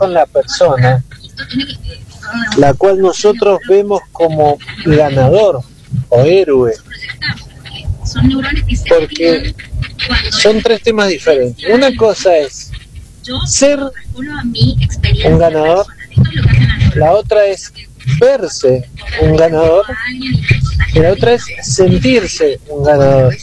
con la persona, la cual nosotros vemos como ganador o héroe, porque son tres temas diferentes. Una cosa es ser un ganador, la otra es verse un ganador y la otra es sentirse un ganador.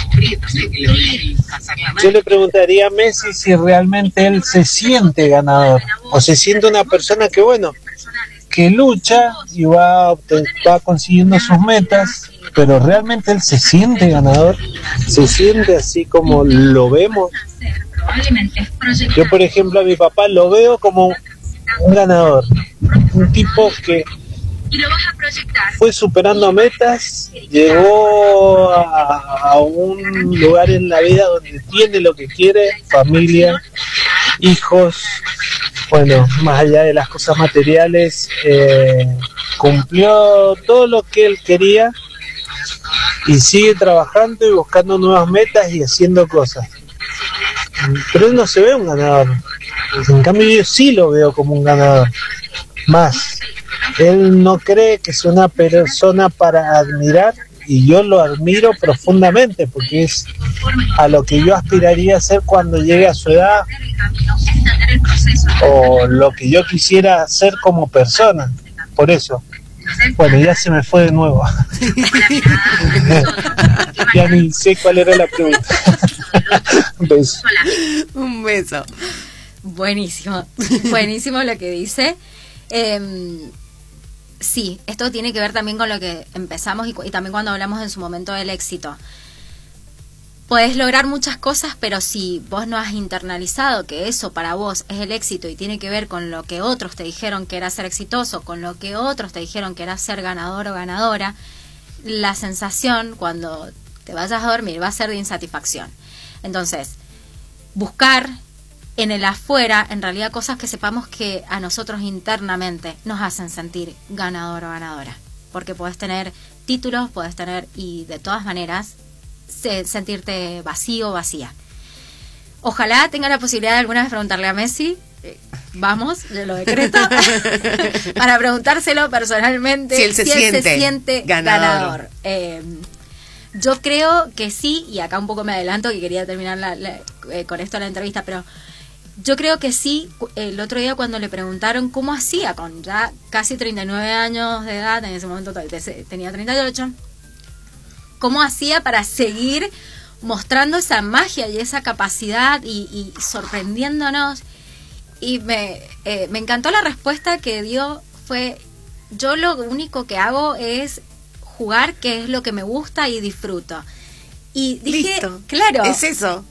Yo le preguntaría a Messi si realmente él se siente ganador o se siente una persona que, bueno, que lucha y va consiguiendo sus metas, pero realmente él se siente ganador, se siente así como lo vemos. Yo, por ejemplo, a mi papá lo veo como un ganador, un tipo que fue superando metas, llegó a un lugar en la vida donde tiene lo que quiere, familia, hijos, bueno, más allá de las cosas materiales, cumplió todo lo que él quería y sigue trabajando y buscando nuevas metas y haciendo cosas. Pero él no se ve un ganador, en cambio yo sí lo veo como un ganador. Más, él no cree que es una persona para admirar y yo lo admiro profundamente porque es a lo que yo aspiraría a ser cuando llegue a su edad o lo que yo quisiera ser como persona. Por eso, bueno, ya se me fue de nuevo. Ya ni sé cuál era la pregunta. Un beso. Un beso. Buenísimo, buenísimo lo que dice. Sí, esto tiene que ver también con lo que empezamos y también cuando hablamos en su momento del éxito. Podés lograr muchas cosas, pero si vos no has internalizado que eso para vos es el éxito y tiene que ver con lo que otros te dijeron que era ser exitoso, con lo que otros te dijeron que era ser ganador o ganadora, la sensación cuando te vayas a dormir va a ser de insatisfacción. Entonces, buscar en el afuera, en realidad, cosas que sepamos que a nosotros internamente nos hacen sentir ganador o ganadora. Porque podés tener títulos, podés tener, y de todas maneras, sentirte vacío o vacía. Ojalá tenga la posibilidad de alguna vez preguntarle a Messi, vamos, yo lo decreto, para preguntárselo personalmente si él se siente ganador. Yo creo que sí, y acá un poco me adelanto, que quería terminar con esto la entrevista, pero yo creo que sí. El otro día cuando le preguntaron cómo hacía con ya casi 39 años de edad, en ese momento tenía 38, cómo hacía para seguir mostrando esa magia y esa capacidad y sorprendiéndonos, y me encantó la respuesta que dio. Fue: yo lo único que hago es jugar, que es lo que me gusta y disfruto. Y dije, listo. Claro, es eso.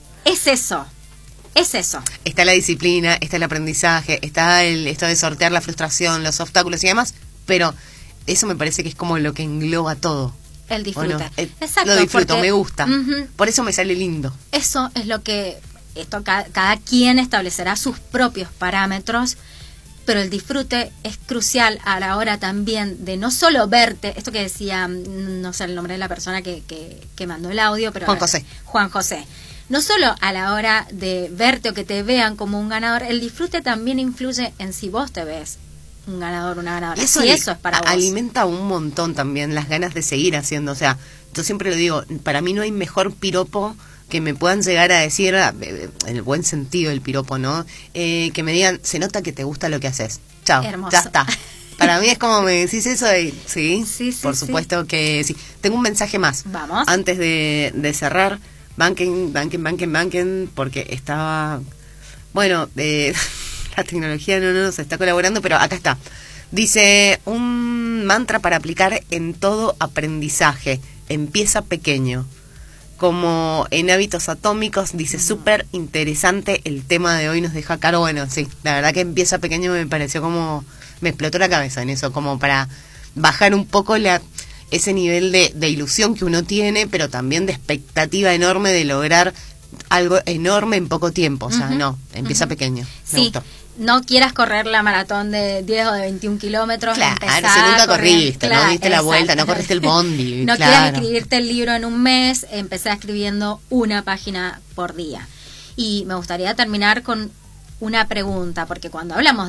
Está la disciplina, está el aprendizaje, está esto de sortear la frustración, los obstáculos y demás, pero eso me parece que es como lo que engloba todo. El disfrute. No? Exacto. Lo disfruto, porque, me gusta. Por eso me sale lindo. Eso es lo que cada quien establecerá sus propios parámetros, pero el disfrute es crucial a la hora también de no solo verte, esto que decía, no sé el nombre de la persona que mandó el audio, pero Juan José. No solo a la hora de verte o que te vean como un ganador, el disfrute también influye en si vos te ves un ganador, una ganadora. Eso es para vos. Alimenta un montón también las ganas de seguir haciendo. O sea, yo siempre lo digo, para mí no hay mejor piropo que me puedan llegar a decir, en el buen sentido del piropo, ¿no? Que me digan, se nota que te gusta lo que haces. Chao, hermoso. Ya está. Para mí es como me decís eso y sí, por supuesto que sí. Tengo un mensaje más. Vamos. Antes de cerrar, banquen, porque estaba... Bueno, la tecnología no nos está colaborando, pero acá está. Dice, un mantra para aplicar en todo aprendizaje. Empieza pequeño. Como en Hábitos Atómicos, dice, súper interesante el tema de hoy, nos deja claro. Bueno, sí, la verdad que empieza pequeño, me pareció como... Me explotó la cabeza en eso, como para bajar un poco ese nivel de ilusión que uno tiene, pero también de expectativa enorme de lograr algo enorme en poco tiempo. O sea, no, empieza pequeño. Me gustó. No quieras correr la maratón de 10 o de 21 kilómetros. Claro, si nunca corriste, no diste la vuelta, no corriste el bondi. No quieras escribirte el libro en un mes, empecé escribiendo una página por día. Y me gustaría terminar con una pregunta, porque cuando hablamos